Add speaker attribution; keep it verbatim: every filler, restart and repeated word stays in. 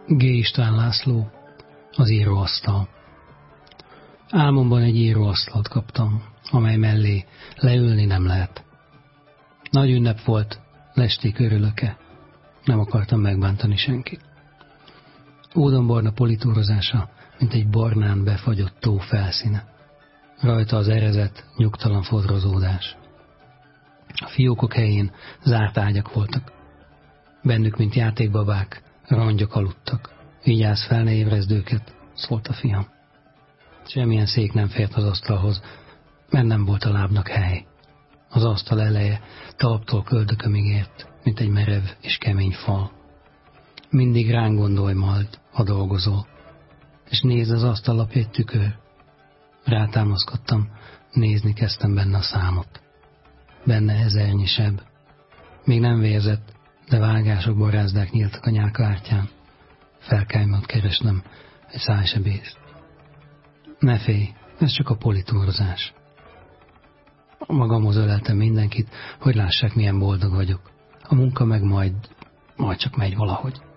Speaker 1: G. István László, az íróasztal. Álmomban egy íróasztalt kaptam, amely mellé leülni nem lehet. Nagy ünnep volt, lesték örülöke, nem akartam megbántani senkit. Ódomborna politúrozása, mint egy barnán befagyott tó felszíne. Rajta az erezett, nyugtalan fodrozódás. A fiókok helyén zárt ágyak voltak. Bennük, mint játékbabák, rongyok aludtak. Vigyázz fel, ne ébrezd őket, szólt a fiam. Semmilyen szék nem fért az asztalhoz, mert nem volt a lábnak hely. Az asztal eleje talptól köldökömig ért, mint egy merev és kemény fal. Mindig ránk gondolj majd, ha dolgozol. És nézd, az asztallapja egy tükör. Rátámaszkodtam, nézni kezdtem benne a számot. Benne ezernyi seb. Még nem vérzett, de vágások, borázdák nyíltak a nyálkahártyán. Felkájmalt keresnem egy szájsebészt. Ne félj, ez csak a politúrozás. Magamhoz öleltem mindenkit, hogy lássák, milyen boldog vagyok. A munka meg majd, majd csak megy valahogy.